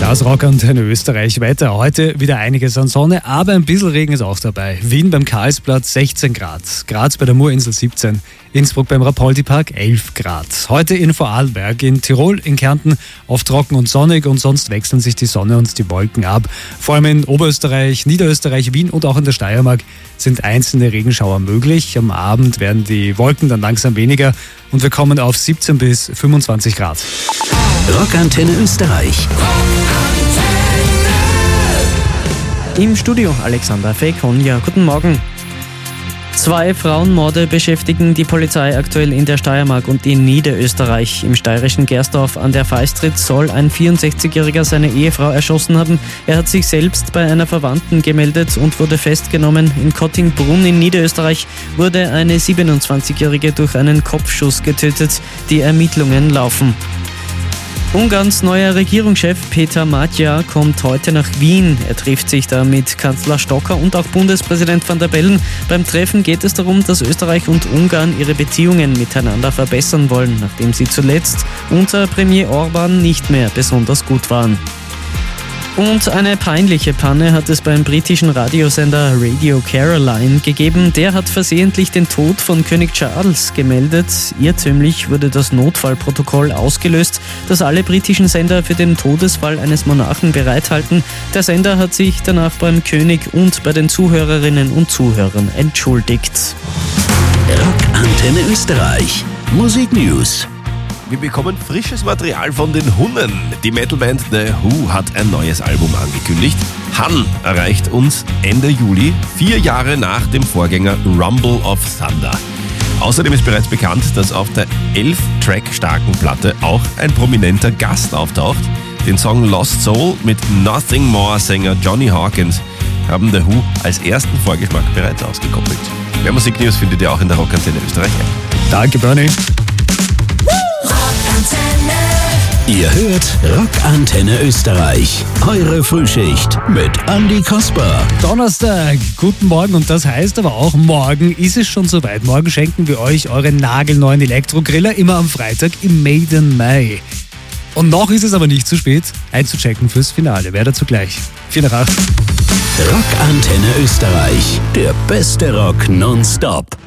Das Rockantenne Österreich Wetter. Heute wieder einiges an Sonne, aber ein bisschen Regen ist auch dabei. Wien beim Karlsplatz 16 Grad, Graz bei der Murinsel 17, Innsbruck beim Rapoldi-Park 11 Grad. Heute in Vorarlberg, in Tirol, in Kärnten oft trocken und sonnig und sonst wechseln sich die Sonne und die Wolken ab. Vor allem in Oberösterreich, Niederösterreich, Wien und auch in der Steiermark sind einzelne Regenschauer möglich. Am Abend werden die Wolken dann langsam weniger und wir kommen auf 17 bis 25 Grad. Rockantenne Österreich. Im Studio Alexander Fekonja. Guten Morgen. 2 Frauenmorde beschäftigen die Polizei aktuell in der Steiermark und in Niederösterreich. Im steirischen Gersdorf an der Feistritz soll ein 64-Jähriger seine Ehefrau erschossen haben. Er hat sich selbst bei einer Verwandten gemeldet und wurde festgenommen. In Kottingbrunn in Niederösterreich wurde eine 27-Jährige durch einen Kopfschuss getötet. Die Ermittlungen laufen. Ungarns neuer Regierungschef Peter Magyar kommt heute nach Wien. Er trifft sich da mit Kanzler Stocker und auch Bundespräsident Van der Bellen. Beim Treffen geht es darum, dass Österreich und Ungarn ihre Beziehungen miteinander verbessern wollen, nachdem sie zuletzt unter Premier Orban nicht mehr besonders gut waren. Und eine peinliche Panne hat es beim britischen Radiosender Radio Caroline gegeben. Der hat versehentlich den Tod von König Charles gemeldet. Irrtümlich wurde das Notfallprotokoll ausgelöst, das alle britischen Sender für den Todesfall eines Monarchen bereithalten. Der Sender hat sich danach beim König und bei den Zuhörerinnen und Zuhörern entschuldigt. Rockantenne Österreich. Musik News. Wir bekommen frisches Material von den Hunnen. Die Metalband The Who hat ein neues Album angekündigt. Han erreicht uns Ende Juli, 4 Jahre nach dem Vorgänger Rumble of Thunder. Außerdem ist bereits bekannt, dass auf der 11-Track starken Platte auch ein prominenter Gast auftaucht. Den Song Lost Soul mit Nothing More-Sänger Johnny Hawkins haben The Who als ersten Vorgeschmack bereits ausgekoppelt. Mehr Musiknews findet ihr auch in der Rockantenne Österreich. Danke, Bernie. Ihr hört Rockantenne Österreich. Eure Frühschicht mit Andi Kasper. Donnerstag, guten Morgen und das heißt aber auch, morgen ist es schon soweit. Morgen schenken wir euch euren nagelneuen Elektrogriller, immer am Freitag im Maiden Mai. Und noch ist es aber nicht zu spät, einzuchecken fürs Finale. Wer dazu gleich? 4 nach 8. Rockantenne Österreich. Der beste Rock nonstop.